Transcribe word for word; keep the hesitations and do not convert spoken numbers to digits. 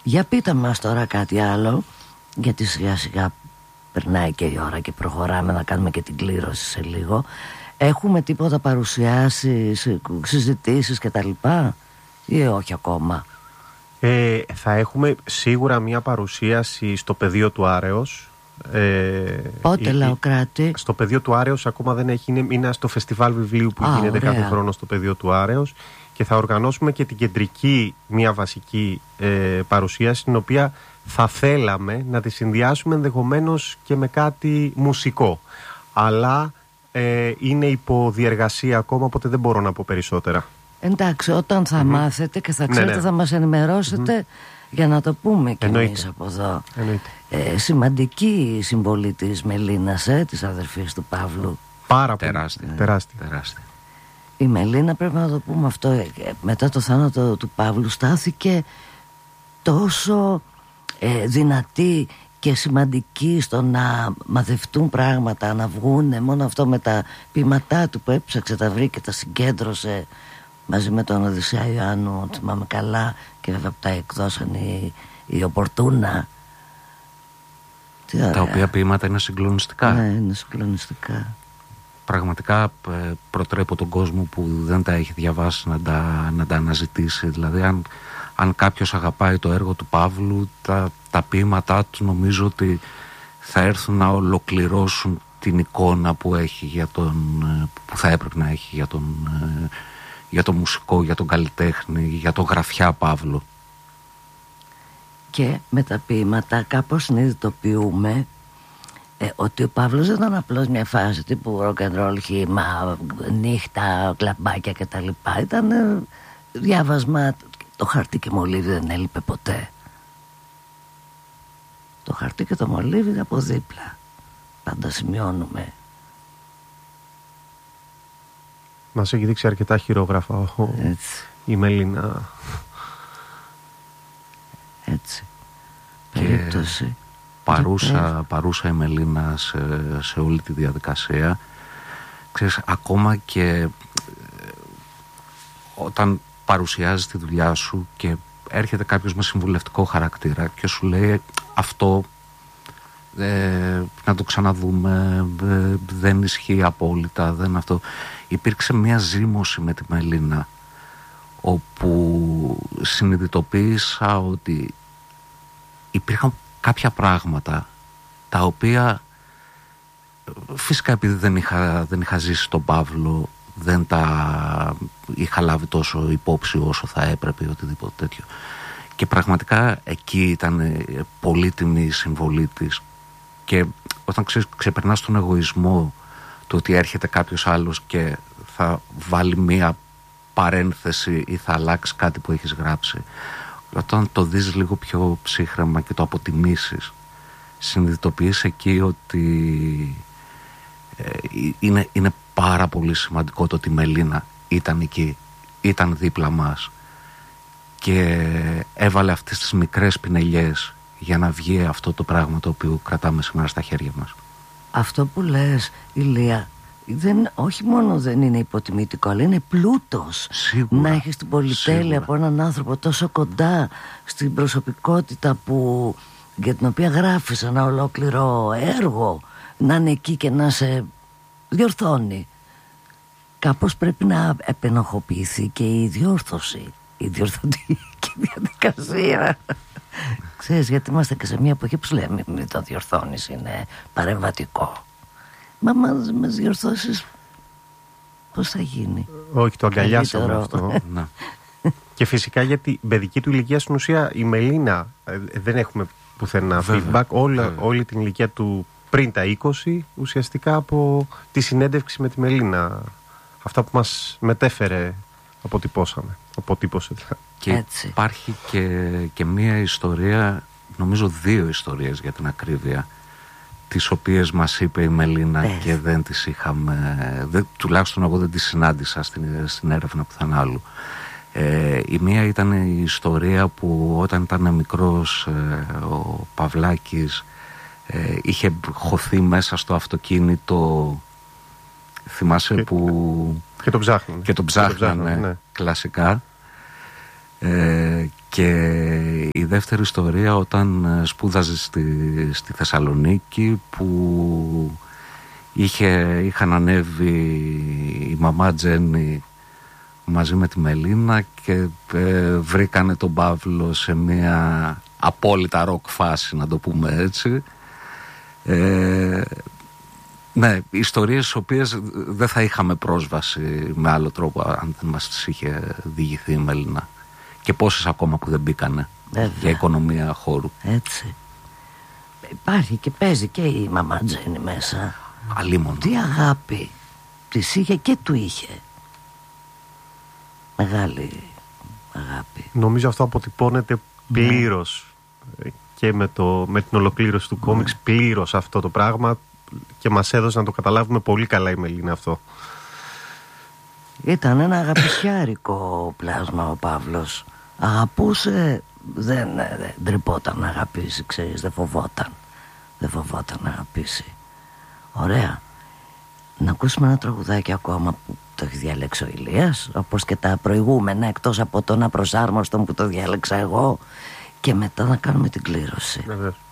Για πείτε μας τώρα κάτι άλλο, γιατί σιγά σιγά περνάει και η ώρα και προχωράμε να κάνουμε και την κλήρωση σε λίγο. Έχουμε τίποτα παρουσιάσεις, συζητήσεις και τα λοιπά ή όχι ακόμα? Ε, θα έχουμε σίγουρα μια παρουσίαση στο πεδίο του Άρεος. Ε, Πότε, Λαοκράτη? Στο πεδίο του Άρεος ακόμα δεν έχει, είναι, είναι στο φεστιβάλ βιβλίου που Α, γίνεται ωραία. κάθε χρόνο στο πεδίο του Άρεος, και θα οργανώσουμε και την κεντρική, μια βασική ε, παρουσίαση, την οποία θα θέλαμε να τη συνδυάσουμε ενδεχομένως και με κάτι μουσικό, αλλά ε, είναι υπό διεργασία ακόμα, οπότε δεν μπορώ να πω περισσότερα. Εντάξει, όταν θα mm-hmm. μάθετε και θα ξέρετε, ναι, ναι. θα μας ενημερώσετε mm-hmm. για να το πούμε κι εμείς από εδώ. Ε, σημαντική συμβολή της Μελίνας, ε, της αδερφής του Παύλου. Πάρα τεράστια, πολύ. Τεράστια. τεράστια. Η Μελίνα, πρέπει να το πούμε αυτό, ε, μετά το θάνατο του Παύλου στάθηκε τόσο ε, δυνατή και σημαντική στο να μαθευτούν πράγματα, να βγούνε. Μόνο αυτό με τα ποιηματά του που έψαξε, τα βρήκε, τα συγκέντρωσε μαζί με τον Οδυσσέα Ιωάννου, θυμάμαι καλά, και βέβαια τα εκδώσαν οι, οι Οπορτούνα. Τα οποία ποίηματα είναι συγκλονιστικά. Ναι, είναι συγκλονιστικά. Πραγματικά προτρέπω τον κόσμο που δεν τα έχει διαβάσει να τα, να τα αναζητήσει. Δηλαδή αν, αν κάποιος αγαπάει το έργο του Παύλου, τα, τα ποίηματά του νομίζω ότι θα έρθουν να ολοκληρώσουν την εικόνα που, έχει για τον, που θα έπρεπε να έχει για τον, για τον μουσικό, για τον καλλιτέχνη, για τον γραφιά Παύλο. Και με τα ποίηματα κάπως συνειδητοποιούμε ε, ότι ο Παύλος δεν ήταν απλώς μια φάση τύπου rock and roll, χύμα, νύχτα, κλαμπάκια κτλ. Ήταν ε, διάβασμα. Το χαρτί και μολύβι δεν έλειπε ποτέ. Το χαρτί και το μολύβι από δίπλα. Πάντα σημειώνουμε. Μας έχει δείξει αρκετά χειρόγραφα ο, η Μελίνα. Έτσι. Και περίπτωση. Παρούσα, παρούσα η Μελίνα σε, σε όλη τη διαδικασία. Ξέρεις, ακόμα και όταν παρουσιάζεις τη δουλειά σου και έρχεται κάποιος με συμβουλευτικό χαρακτήρα και σου λέει αυτό ε, να το ξαναδούμε, ε, δεν ισχύει απόλυτα, δεν αυτό. Υπήρξε μια ζήμωση με τη Μελίνα, όπου συνειδητοποίησα ότι υπήρχαν κάποια πράγματα τα οποία φυσικά επειδή δεν είχα, δεν είχα ζήσει τον Παύλο, δεν τα είχα λάβει τόσο υπόψη όσο θα έπρεπε ή οτιδήποτε τέτοιο, και πραγματικά εκεί ήταν πολύτιμη η συμβολή της. Και όταν ξε, ξεπερνάς τον εγωισμό του ότι έρχεται κάποιος άλλος και θα βάλει μία παρένθεση ή θα αλλάξει κάτι που έχεις γράψει, όταν το δεις λίγο πιο ψύχρεμα και το αποτιμήσεις, συνειδητοποιείς εκεί ότι ε, είναι, είναι πάρα πολύ σημαντικό το ότι η Μελίνα ήταν εκεί, ήταν δίπλα μας και έβαλε αυτές τις μικρές πινελιές για να βγει αυτό το πράγμα το οποίο κρατάμε σήμερα στα χέρια μας. Αυτό που λες, Ηλία, δεν, όχι μόνο δεν είναι υποτιμητικό, αλλά είναι πλούτος. Σίγουρα, να έχεις την πολυτέλεια σίγουρα. Από έναν άνθρωπο τόσο κοντά στην προσωπικότητα που, για την οποία γράφεις ένα ολόκληρο έργο, να είναι εκεί και να σε διορθώνει. Κάπως πρέπει να επενοχοποιηθεί και η διόρθωση, η διορθωτική διαδικασία. Ξέρεις, γιατί είμαστε και σε μια εποχή που λέμε μην το διορθώνεις, είναι παρεμβατικό. Μα με διορθώσεις πώς θα γίνει? Όχι, το αγκαλιάσαμε αυτό. Να. Και φυσικά για την παιδική του ηλικία, στην ουσία η Μελίνα ε, δεν έχουμε πουθενά feedback. Όλα, όλη την ηλικία του πριν τα είκοσι, ουσιαστικά από τη συνέντευξη με τη Μελίνα. Αυτά που μας μετέφερε, αποτυπώσαμε. Αποτύπωσε δηλαδή. Και έτσι. Υπάρχει και, και μία ιστορία, νομίζω δύο ιστορίες για την ακρίβεια, τις οποίες μας είπε η Μελίνα ε. και δεν τις είχαμε, δεν, τουλάχιστον εγώ δεν τις συνάντησα στην, στην έρευνα πιθανάλου. Ε, η μία ήταν η ιστορία που όταν ήταν μικρός ε, ο Παυλάκης ε, είχε χωθεί μέσα στο αυτοκίνητο, θυμάσαι, και, που και τον ψάχνανε και τον ψάχνανε, ναι. Κλασικά. Ε, και η δεύτερη ιστορία όταν σπούδαζε στη, στη Θεσσαλονίκη, που είχε, είχαν ανέβει η μαμά Τζέννη μαζί με τη Μελίνα και ε, βρήκανε τον Παύλο σε μια απόλυτα ροκ φάση, να το πούμε έτσι. Ε, ναι, ιστορίες στις οποίες δεν θα είχαμε πρόσβαση με άλλο τρόπο αν δεν μας τις είχε διηγηθεί η Μελίνα. Και πόσες ακόμα που δεν μπήκανε. Βέβαια. Για οικονομία χώρου. Έτσι. Υπάρχει και παίζει και η μαμά Τζέννη μέσα. Αλίμονο. Τι αγάπη της είχε και του είχε. Μεγάλη αγάπη. Νομίζω αυτό αποτυπώνεται πλήρως ναι. και με, το, με την ολοκλήρωση του κόμιξ ναι. πλήρως αυτό το πράγμα, και μας έδωσε να το καταλάβουμε πολύ καλά η Μελίνα αυτό. Ήταν ένα αγαπησιάρικο πλάσμα ο Παύλος. Αγαπούσε, δεν, δεν τρυπόταν να αγαπήσει, ξέρεις, δεν φοβόταν. Δεν φοβόταν να αγαπήσει. Ωραία. Να ακούσουμε ένα τραγουδάκι ακόμα που το έχει διαλέξει ο Ηλίας, όπως και τα προηγούμενα, εκτός από τον Απροσάρμοστον που το διάλεξα εγώ, και μετά να κάνουμε την κλήρωση. Βεβαίως.